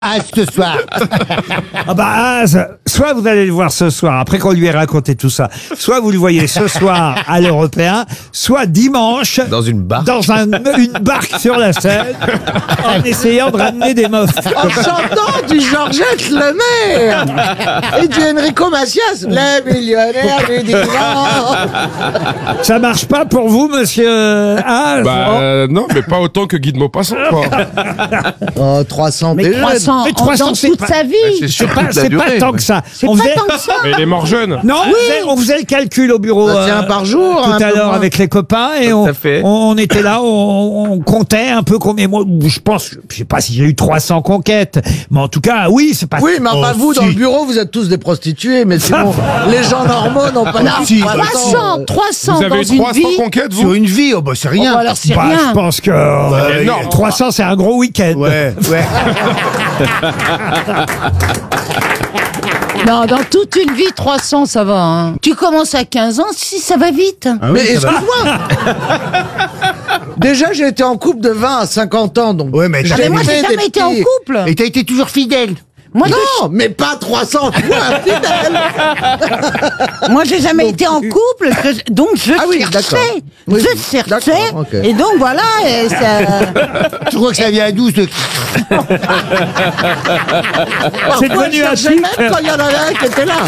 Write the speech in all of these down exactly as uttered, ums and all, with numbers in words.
Az ce soir. Ah bah Az, soit vous allez le voir ce soir, après qu'on lui ait raconté tout ça, soit vous le voyez ce soir à l'Européen, soit dimanche Dans une barque. dans un, une barque sur la Seine, en essayant de ramener des meufs. En chantant du Georgette Lemaire et du Enrico Macias, les millionnaires du dimanche. Ça marche pas pour vous, monsieur Az? Bah euh, non, mais pas autant que Guy de Maupassant, quoi. Oh, trois cents Mais déjà. trois cents Mais en trois cents, dans c'est toute pas- sa vie. C'est C'est sur pas, toute la c'est pas durée. tant que ça. C'est On pas faisait- tant que ça. Mais il est mort jeune. Non, on, faisait, on faisait le calcul au bureau Bah, c'est euh, un par jour, tout un à peu l'heure moins. avec les copains et Tout on, à fait. on était là, on, on comptait un peu combien. Moi, je pense, je sais pas si j'ai eu trois cents conquêtes, mais en tout cas, oui, c'est pas. Oui, mais enfin, Oh, vous, dans si. le bureau, vous êtes tous des prostituées, mais sinon, les gens normaux n'ont pas Non, plus de trois cents, trois cents Vous avez dans eu une trois cents vie. conquêtes, Sur vous une vie, oh bah c'est Oh, rien. bah alors c'est Bah, rien. je pense que euh, énorme. trois cents, c'est un gros week-end. Ouais, ouais. Non, dans toute une vie, trois cents, ça va. Hein. Tu commences à quinze ans, si ça va vite. Ah oui, Mais ça va. excuse-moi. Déjà, j'ai été en couple de vingt à cinquante ans, donc. Ouais, mais j'ai Ah, mais moi, fait j'ai des jamais été en petits- couple. Et t'as été toujours fidèle. Moi, Non, mais pas trois cents fois fidèle. je- moi, j'ai jamais été en couple, je- donc je Ah oui, cherchais. d'accord. Oui, je oui, cherchais. d'accord, ok. Et donc, voilà. Et ça... Tu crois que ça vient d'où ce... C'est Parfois, devenu je un cherchais titre. même quand il y en avait un qui était là.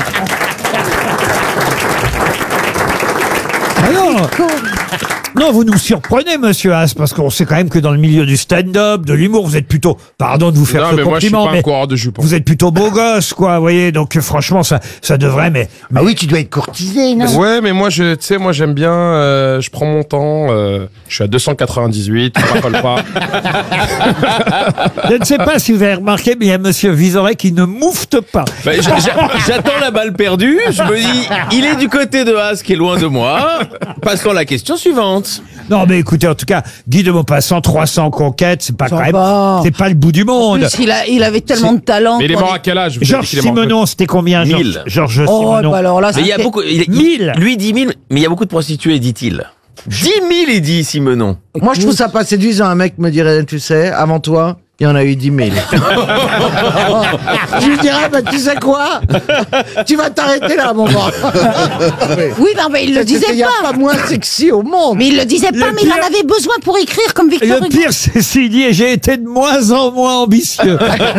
Ah non. Non, vous nous surprenez, monsieur As, parce qu'on sait quand même que dans le milieu du stand-up, de l'humour, vous êtes plutôt, pardon de vous faire Non, ce mais moi, je suis compliment, pas un mais coureur de jupons. vous êtes plutôt beau gosse, quoi, vous voyez, donc euh, franchement, ça, ça devrait, mais, mais Ah oui, tu dois être courtisé, non? Ouais, mais moi, je, tu sais, moi, j'aime bien, euh, je prends mon temps, euh, je suis à deux cent quatre-vingt-dix-huit, je raffole pas. je ne sais pas si vous avez remarqué, mais il y a monsieur Vizorek qui ne moufte pas. Bah, j'a- j'a- J'attends la balle perdue. Je me dis, il est du côté de As qui est loin de moi. Passons à la question suivante. Non, mais écoutez, en tout cas, Guy de Maupassant, trois cents conquêtes, c'est pas Ça quand même, va. c'est pas le bout du En monde. plus, il, a, il avait tellement de talent. Mais il est qu'on mort est- à quel âge? Vous avez dit Georges qu'il est mort Simenon, c'était combien, Georges- Mille. Georges Oh, Simenon? bah alors là, Mais il y a c'était- beaucoup. il- il- Mille. Lui dit mille, mais il y a beaucoup de prostituées, dit-il. Dix mille, il dit Simenon. Moi, je trouve ça pas séduisant. Un mec me dirait, tu sais, avant toi, il y en a eu dix mille. Je lui dirais, bah, tu sais quoi? Tu vas t'arrêter là, mon gars. Oui, non, mais il le disait Il n'y a pas. pas moins sexy au monde. Mais il le disait pas, Le mais il en pire- avait besoin pour écrire comme Victor Le Hugo. pire, c'est s'il dit, et j'ai été de moins en moins ambitieux.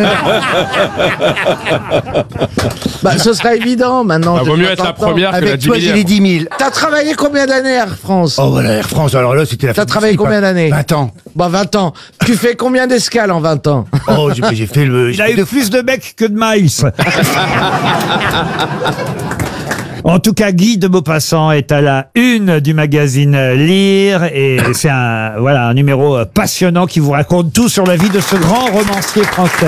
Bah, ce sera évident maintenant. Ah, j'ai vaut mieux être la soixante ans. première que la Avec dix toi, j'ai millième. les dix mille. T'as travaillé combien d'années, Air France? Oh voilà, Air France, alors là, c'était la T'as fin du travaillé slip, combien hein. d'années? vingt ans. Bah, vingt ans. Tu fais combien d'escales en vingt ans? Oh, j'ai j'ai fait le... Il a j'ai eu fait plus de mecs que de miles. En tout cas, Guy de Maupassant est à la une du magazine Lire et c'est un, voilà, un numéro euh, passionnant qui vous raconte tout sur la vie de ce grand romancier français.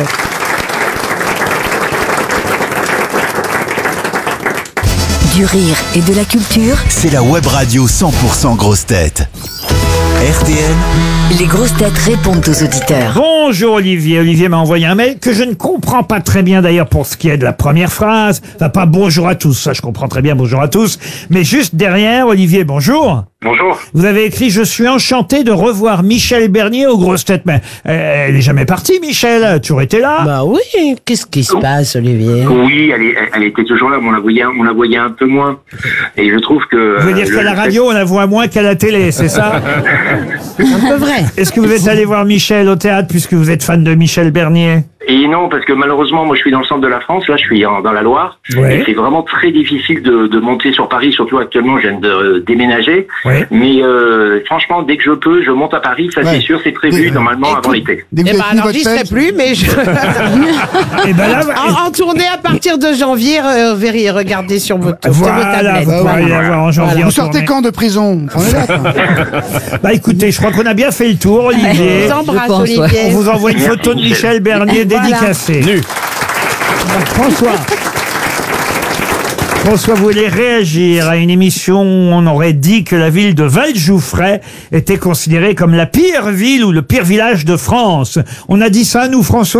Du rire et de la culture, C'est la web radio cent pour cent grosses têtes. R T L, les grosses têtes répondent aux auditeurs. Bonjour Olivier. Olivier m'a envoyé un mail que je ne comprends pas très bien d'ailleurs pour ce qui est de la première phrase. Enfin, pas bonjour à tous, ça je comprends très bien, bonjour à tous. Mais juste derrière, Olivier, bonjour. Bonjour. Vous avez écrit « Je suis enchanté de revoir Michel Bernier aux grosses têtes ». Mais euh, elle est jamais partie, Michel. Elle a toujours été là. Bah oui, qu'est-ce qui se passe, Olivier? Oui, elle, est- elle était toujours là, mais on la voyait, on la voyait un peu moins. Et je trouve que... Vous voulez euh, dire le- qu'à la radio, on la voit moins qu'à la télé, c'est ça? Un peu vrai. Est-ce que vous êtes allé voir Michel au théâtre puisque vous êtes fan de Michel Bernier? Et non, parce que malheureusement, moi je suis dans le centre de la France, là je suis en- dans la Loire. Ouais. Et c'est vraiment très difficile de, de monter sur Paris, surtout actuellement je viens de euh, déménager. Ouais. Mais euh, franchement, dès que je peux, je monte à Paris, ça Ouais. c'est sûr, c'est prévu Oui. normalement avant l'été. Dès que Eh vous ben avez fini alors, votre j'y serai pêche, plus, mais je... Et ben là, en, en tournée à partir de janvier, euh, vous verrez, regardez sur votre, sur vos voilà, tablettes. vous pourrez aller la voir en janvier. vous en sortez tournée. quand de prison? Prenez date, hein. Bah écoutez, je crois qu'on a bien fait le tour, Je Olivier. vous embrasse, Olivier. On vous envoie une Merci, photo de Michel. Michel Bernier Voilà. dédicacée. Nu. François. François voulait réagir à une émission où on aurait dit que la ville de Valdjoufray était considérée comme la pire ville ou le pire village de France. On a dit ça, nous, François?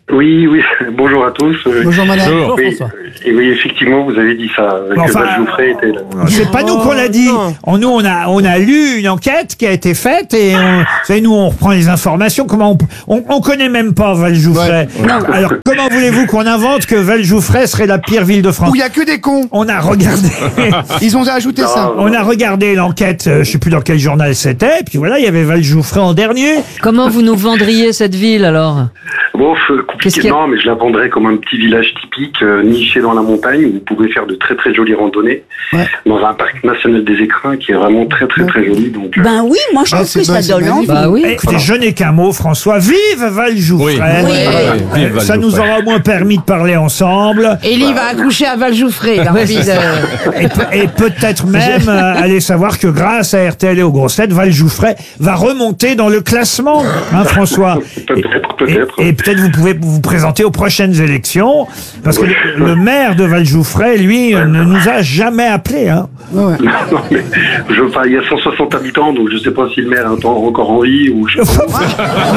Oui, oui, bonjour à tous. Euh, Bonjour madame. Bonjour. oui, et oui, effectivement, vous avez dit ça, euh, Enfin, que Val Jouffret était là. C'est pas nous qu'on l'a dit. On, nous, on a, on a lu une enquête qui a été faite et on, vous savez, nous, on reprend les informations. Comment on, on, on connaît même pas Val Jouffret. Alors, comment voulez-vous qu'on invente que Val Jouffret serait la pire ville de France? Où il y a que des cons. On a regardé. Ils ont ajouté Non, ça. On a regardé l'enquête, euh, je sais plus dans quel journal c'était, et puis voilà, il y avait Val Jouffret en dernier. Comment vous nous vendriez cette ville alors? Bon, euh, Qu'est-ce compliqué, qu'il y a non, mais je la vendrais comme un petit village typique, euh, niché dans la montagne, où vous pouvez faire de très très jolies randonnées, Ouais. dans un parc national des écrins qui est vraiment très très très joli. Donc, euh, Ben oui, moi je Ah, trouve c'est que bon, ça c'est donne envie. magnifique. Bah oui. Eh, Écoutez, je n'ai qu'un mot, François. Vive Val Jouffret. Oui. Oui. Euh, Vive Val Ça nous Jouffret. aura au moins permis de parler ensemble. Élie va accoucher à Val-Jouffret. Il a envie de... Et, pe- et peut-être même euh, aller savoir que grâce à R T L et aux grosses têtes, Val Jouffret va remonter dans le classement, hein, François. Peut-être, Et, peut-être. et peut-être vous pouvez vous présenter aux prochaines élections, parce que Oui. le, le maire de Val Jouffret, lui, euh, ne nous a jamais appelés. Hein. Ouais. Non, mais je, enfin, il y a cent soixante habitants, donc je sais pas si le maire est en- encore en vie ou je sais pas.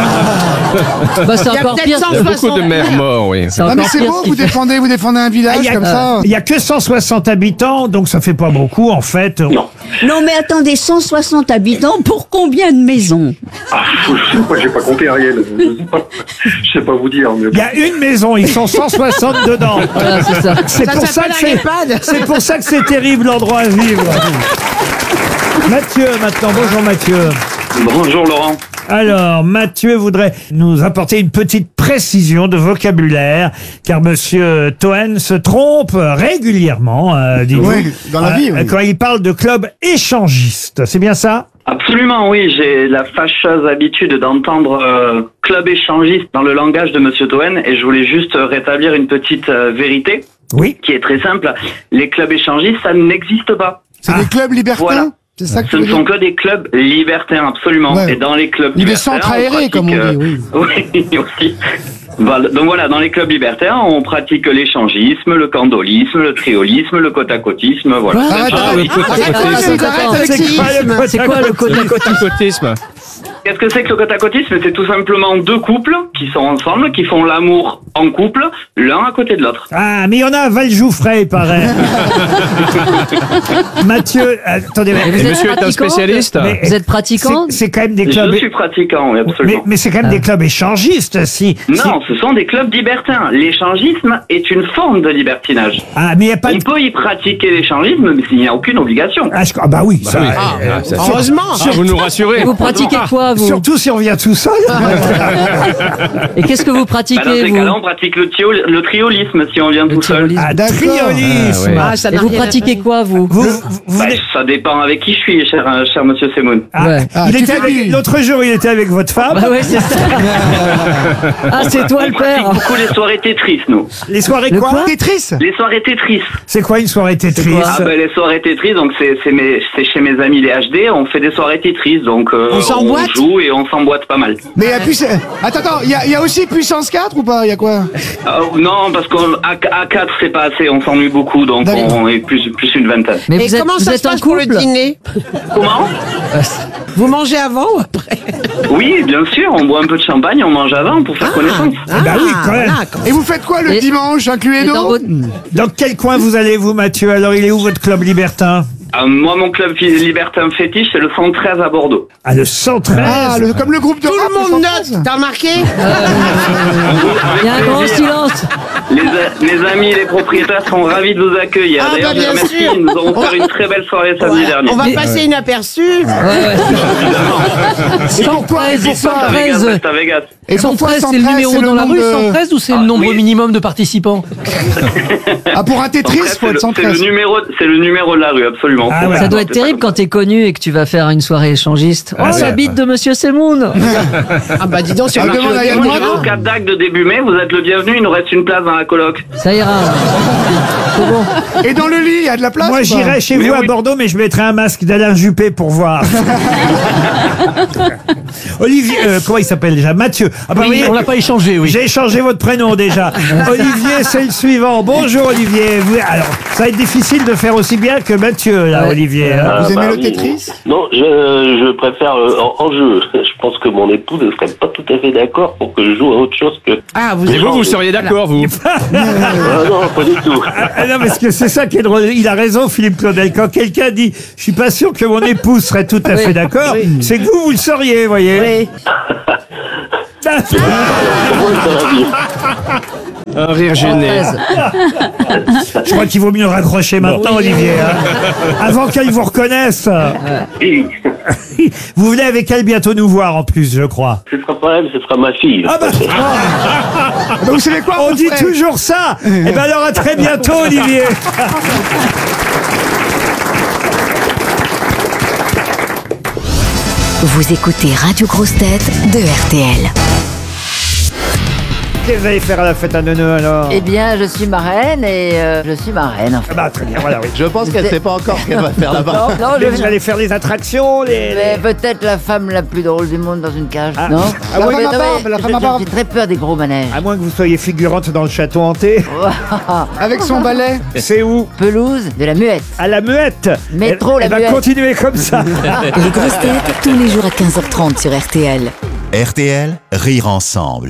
Bah, c'est Il y a encore peut-être pire. cent Il y a beaucoup de soixante maires morts, oui. C'est Ah mais encore c'est pire beau, ce qu'il vous fait. défendez, vous défendez un Ah, village Il y, comme a- ça. il y a que cent soixante habitants, donc ça fait pas beaucoup en fait. Non. Non mais attendez, cent soixante habitants pour combien de maisons? Ah, je sais pas, j'ai pas compté Ariel. Je sais pas, je sais pas vous dire. Mais Il y a une maison, ils sont cent soixante dedans. Voilà, c'est ça. C'est Ça pour ça s'appelle que c'est, un EHPAD. c'est pour ça que c'est terrible l'endroit à vivre. Mathieu, maintenant, bonjour Mathieu. Bonjour Laurent. Alors, Mathieu voudrait nous apporter une petite précision de vocabulaire, car Monsieur Toen se trompe régulièrement, euh, dites-vous, Oui, dans la vie, oui. quand il parle de club échangiste. C'est bien ça? Absolument, oui. J'ai la fâcheuse habitude d'entendre euh, club échangiste dans le langage de Monsieur Toen et je voulais juste rétablir une petite euh, vérité Oui. qui est très simple. Les clubs échangistes, ça n'existe pas. C'est des clubs libertins. Voilà. C'est ça que Ce tu ne veux sont dire. que des clubs libertins, absolument. Ouais. Et dans les clubs Ou des libertains, centres on aérés, pratique, comme on dit, euh, oui. oui, aussi. Voilà. Donc voilà, dans les clubs libertains, on pratique l'échangisme, le candolisme, le triolisme, le côte-à-côtisme, voilà. Arrête, Ah, arrête, le côte-à-côtisme. arrête, arrête, arrête avec C'est ces quoi le ismes. C'est quoi le côté Le côte-à-côtisme. Qu'est-ce que c'est que le côte-à-côtisme? C'est tout simplement deux couples qui sont ensemble, qui font l'amour en couple, l'un à côté de l'autre. Ah, mais il y en a à Val Jouffret, il paraît. Mathieu, attendez, mais, Vous Et êtes monsieur est un pratiquant spécialiste mais- Vous êtes pratiquant? c'est, c'est quand même des Je clubs. suis pratiquant, oui, Mais, absolument. mais c'est quand même des clubs échangistes, si. si- Non, ce sont des clubs libertins. L'échangisme est une forme de libertinage. Ah, mais il n'y a pas On de. peut y pratiquer l'échangisme, mais il n'y a aucune obligation. Ah, je- ah, bah oui, ça. oui. euh, ça- Heureusement. Ah, vous nous rassurez. Et vous pratiquez quoi, vous? Surtout si on vient tout seul. Et qu'est-ce que vous Bah, dans pratiquez, ces cas-là, vous? on pratique le, tio- le triolisme si on vient Le tout seul. triolisme. Ah, D'accord. triolisme. Ah, ouais. Ah, ça Et n'a vous rien à pratiquez voir. quoi, vous? Vous, vous, vous Bah, venez- ça dépend avec qui je suis, cher, euh, cher monsieur Semoun. Ah, Ouais. Ah, il tu était fais avec- du- l'autre jour, il était avec votre femme. Bah ouais, c'est ça. Ah, c'est toi On le pratique père. beaucoup les soirées Tetris, nous. Les soirées Le quoi, quoi Tetris. Les soirées Tetris. C'est quoi une soirée Tetris? quoi Ah ben les soirées Tetris, donc c'est c'est mes c'est chez mes amis les H D, on fait des soirées Tetris, donc euh, On s'emboîte joue et on s'emboîte pas mal. Mais il y a plus... Attends, attends, il y, a- il y a aussi puissance quatre ou pas? Il y a quoi? Euh, non, parce qu'à quatre c'est pas assez, on s'ennuie beaucoup, donc D'accord. on est plus plus une vingtaine. Mais Et vous êtes, comment vous ça se êtes en passe pour le couple? dîner? Comment? Vous mangez avant ou après? Oui, bien sûr, on boit un peu de champagne, on mange avant pour faire connaissance. Ah, bah oui, quand même. voilà, quand- Et vous faites quoi le Et- dimanche, inclus Et dans Edo? votre- Dans quel coin vous allez, vous, Mathieu? Alors, il est où votre club libertin? Euh, moi, mon club libertin fétiche, c'est le cent treize à Bordeaux. Ah, le cent treize. Ah, le- comme le groupe de Tout rap, le monde cent note, treize. t'as remarqué? Il y a un grand silence. Les, a- les amis et les propriétaires sont ravis de vous accueillir. Ah, D'ailleurs, bah, je les bien remercie, sûr. ils nous ont On offert va- une très belle soirée samedi Ouais, dernier. on va passer inaperçu. Ouais, ouais. Et pourquoi, et cent treize, pourquoi, À Vegas, treize. reste à Vegas. et pourquoi cent treize, cent c'est le treize, numéro c'est dans la nombre rue, de- cent treize, ou c'est le Ah, nombre oui. minimum de participants? Ah, pour un Tetris, Après, faut c'est être le, cent c'est le treize. numéro, c'est le numéro de la rue, absolument. Ah Faut ouais. faire Ça doit ça, être c'est terrible pas quand t'es connu et que tu vas faire une soirée échangiste. Oh, Ah, la ouais. bite de Monsieur Semoun. Ah bah dis donc, c'est Ah, marqué demande au à Yann témoin. comme ça. Au cap d'Agde de début mai, vous êtes le bienvenu, il nous reste une place dans la coloc. Ça ira. Et dans le lit, il y a de la place Moi, ou pas j'irai chez Mais vous à oui. Bordeaux, mais je mettrai un masque d'Alain Juppé pour voir. Olivier, euh, comment il s'appelle déjà? Mathieu. Ah bah Oui, oui, on l'a pas échangé, oui. j'ai échangé votre prénom déjà. Olivier, c'est le suivant. Bonjour Olivier. Vous- alors, ça va être difficile de faire aussi bien que Mathieu, là, Ouais. Olivier. hein. Vous aimez bah le oui. Tetris? Non, je, je préfère euh, en, en jeu. Je pense que mon épouse ne serait pas tout à fait d'accord pour que je joue à autre chose que... Ah, vous, et vous, vous seriez d'accord, vous Ah non, pas du tout. Ah non, parce que c'est ça qui est drôle. Il a raison, Philippe Claudel. Quand quelqu'un dit « Je suis pas sûr que mon épouse serait tout à fait d'accord c'est que vous, vous le sauriez, vous voyez. Oui. Moi, ça va bien. Un rire gêné. Je crois qu'il vaut mieux raccrocher maintenant, Olivier. hein. Avant qu'elle vous reconnaisse. Oui. Vous venez avec elle bientôt nous voir, en plus, je crois. Ce sera pas elle, ce sera ma fille. Ah bah, Bah, vous savez quoi on mon dit frère toujours ça. Eh ben alors, à très bientôt, Olivier. Vous écoutez Radio Grosse Tête de R T L. Qu'est-ce que vous allez faire à la fête à Neuneu, alors? Eh bien, je suis marraine et euh, je suis marraine. Ah bah, très bien, voilà, oui. Je pense qu'elle sait pas encore ce qu'elle va faire là-bas. Non, non, Mais je vous allez faire les attractions, les... Mais peut-être la femme la plus drôle du monde dans une cage, Ah. non Ah La oui, femme mais à non, barbe, mais la je- femme à je- barbe. J'ai très peur des gros manèges. À moins que vous soyez figurante dans le château hanté. Avec son balai. C'est où? Pelouse de la muette. À la Muette. Métro, Elle- la elle va Muette. continuer comme ça. Les grosses têtes tous les jours à quinze heures trente sur R T L. R T L, rire ensemble.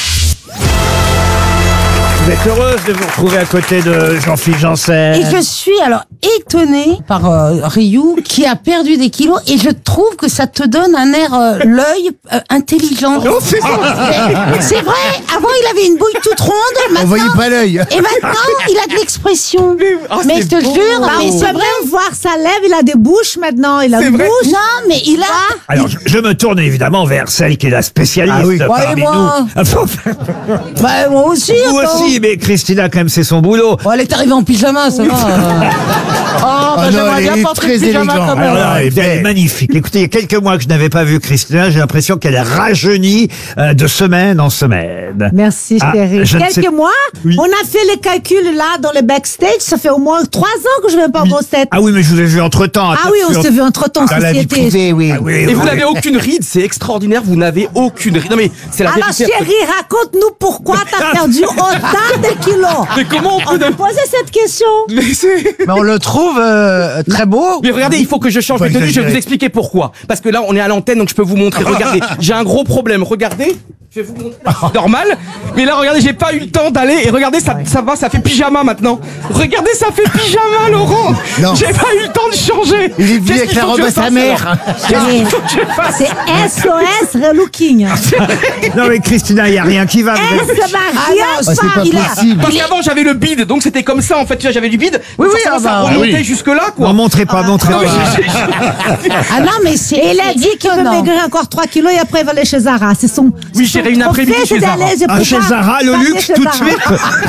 Vous êtes heureuse de vous retrouver à côté de Jean-Philippe Janssen. Et je suis alors étonnée par euh, Ryu qui a perdu des kilos et je trouve que ça te donne un air euh, l'œil euh, intelligent. Oh, c'est ça. Mais c'est vrai, avant il avait une bouille toute ronde, On maintenant, voyait pas l'œil. et maintenant il a de l'expression. ah, mais c'est je te beau. jure, Bah, mais on c'est peut vrai voir sa lèvre, il a des bouches maintenant, il a C'est une vrai. bouche. Non, mais il a. Alors, je, je me tourne évidemment vers celle qui est la spécialiste Ah oui. Ouais, parmi et moi nous. Bah moi aussi. Vous attends. aussi, mais Christina, quand même, c'est son boulot. Bon, elle est arrivée en pyjama, ça va. Oh, bah, non, j'aimerais elle bien est porter très le pyjama élégante. comme Alors elle. là, elle est- elle est magnifique. Écoutez, il y a quelques mois que je n'avais pas vu Christina, j'ai l'impression qu'elle a rajeuni euh, de semaine en semaine. Merci Ah, chérie. je ne sais- Quelques mois, Oui. on a fait les calculs là dans le backstage, ça fait au moins trois ans que je viens pas en grosse tête. Ah oui, mais je vous ai vu entre-temps. Ah oui, on s'est vu entre temps, Dans la vie société. privée, oui. Ah oui, Et oui, vous oui. n'avez aucune ride, c'est extraordinaire, vous n'avez aucune ride. Non mais c'est la Alors vérité. chérie, raconte-nous pourquoi t'as perdu autant de kilos. Mais comment on On peut... peut poser cette question. Mais c'est... Mais on le trouve euh, très beau. Mais regardez, il faut que je change Faut de tenue, je vais exagérer. vous expliquer pourquoi. Parce que là, on est à l'antenne, donc je peux vous montrer. Regardez, j'ai un gros problème. Regardez, je vais vous montrer. Là, c'est normal. Mais là, regardez, j'ai pas eu le temps d'aller. Et regardez, ça, ça va, ça fait pyjama maintenant. Regardez, ça fait pyjama, Laurent. Non. J'ai pas eu le temps de changer. Il est venu Qu'est-ce avec qu'il la faut robe que à je sa fasse, mère. alors Qu'est-ce qu'il faut que je fasse C'est S O S relooking. Non mais Christina, il n'y a rien qui va. vous Eh, êtes- ça va rien Ah, c'est faire. pas Il a- possible. Parce qu'avant, j'avais le bide, donc c'était comme ça, en fait. Tu vois, j'avais du bide. Oui, oui, forcément, ah ça bah, remontait oui. jusque-là, quoi. Non, montrez pas, montrez Non, mais pas. j'ai- j'ai- Ah non, mais c'est. Il a dit qu'il veut maigrir encore trois kilos et après il va aller chez Zara. C'est son. Oui, c'est j'irai son une après-midi trophée, chez c'est Zara. d'aller- je Ah, peux chez pas Zara, le aller luxe, chez tout de Zara. suite.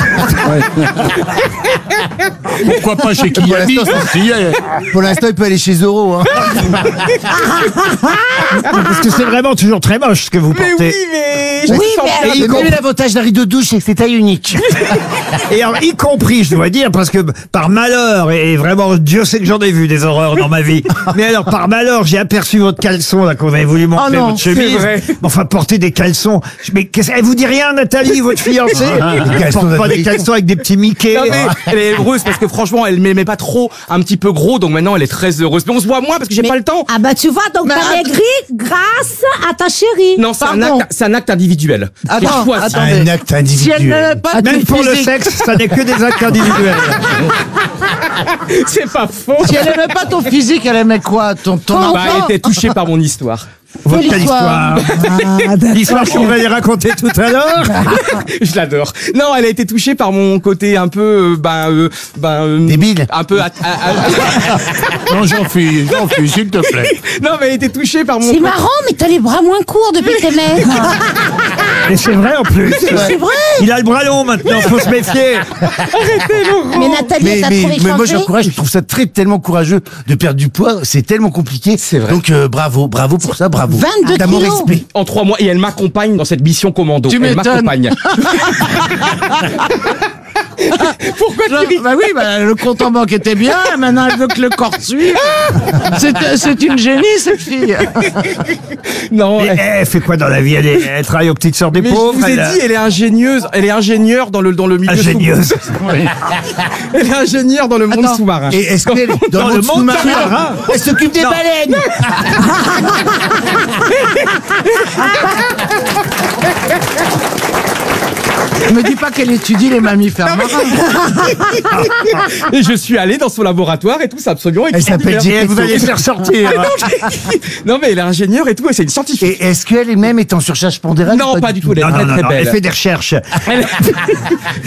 Pourquoi pas chez Pour Kiabi? l'instant, Pour l'instant, il peut aller chez Zoro. Hein. Parce que c'est vraiment toujours très moche ce que vous Mais portez. oui, mais... je Oui, me sens mais bien. alors, Et même l'avantage d'un rideau de douche, c'est que c'est taille unique. Et alors, y compris, je dois dire, parce que par malheur, et vraiment, Dieu sait que j'en ai vu des horreurs dans ma vie. Mais alors, par malheur, j'ai aperçu votre caleçon, là, qu'on avait voulu montrer, Oh non, votre chemise. c'est vrai. Enfin, porter des caleçons. Mais qu'est-ce, elle vous dit rien, Nathalie, votre fiancée? Elle caleçons porte pas des d'Afrique. caleçons avec des petits Mickey. Non, mais elle est heureuse parce que franchement, elle m'aimait pas trop, un petit peu gros, donc maintenant elle est très heureuse. Mais on se voit moins parce que j'ai Mais- pas le temps. Ah bah tu vois, donc t'as maigri grâce à ta chérie. Non, c'est un Pardon. acte, c'est un acte individuel. J'ai Attends, choisi. attendez. Un acte Si elle individuel. n'avait pas de Même pour le physique- sexe, ça n'est que des actes individuels. C'est pas faux. Si elle aimait pas ton physique, elle aimait quoi? Ton, ton Bah, enfant? elle était touchée par mon histoire. Votre Quelle quelle histoire histoire. Ah, d'accord. L'histoire qu'on va les raconter tout à l'heure. Je l'adore. Non, elle a été touchée par mon côté un peu, euh, ben, euh, ben, euh, Débile. un peu. à- à- à- Non, j'en fais, j'en fais, s'il te plaît. non, mais elle a été touchée par mon. C'est marrant, mais t'as les bras moins courts depuis que t'es maigre. Et c'est vrai en plus. C'est vrai. Il a le bras long maintenant, faut se méfier. Mais Nathalie, Mais, t'as mais, trouvé mais moi changé j'encourage, je trouve ça très tellement courageux de perdre du poids, c'est tellement compliqué. C'est vrai. Donc euh, bravo, bravo pour ça, bravo. vingt-deux T'as mon kilos. respect. En trois mois, et elle m'accompagne dans cette mission commando. Tu elle m'étonnes. m'accompagne. Pourquoi tu ris? Bah oui, bah, le compte en banque était bien, maintenant elle veut que le corps suive. C'est, c'est une génie, cette fille. Non, Et elle- elle fait quoi dans la vie? Elle, est- elle travaille aux petites sœurs des mais pauvres. je vous ai elle a- dit, elle est ingénieuse. Elle est ingénieure dans le, dans le milieu Ingénieuse. sous-marin. Elle est ingénieure dans le monde Attends. sous-marin. Et est-ce qu'elle est dans, Dans le monde sous-marin. Elle s'occupe des baleines. Me dis pas qu'elle étudie les mammifères marins. Et je suis allé dans son laboratoire et tout, c'est absolument Elle s'appelle extraordinaire. Et vous allez faire sortir. Non, mais elle est ingénieure et tout, et c'est une scientifique. Et est-ce qu'elle est même est en surcharge pondérale? Non, pas du tout, elle est Non, très non, non, très non, belle. elle fait des recherches. Elle-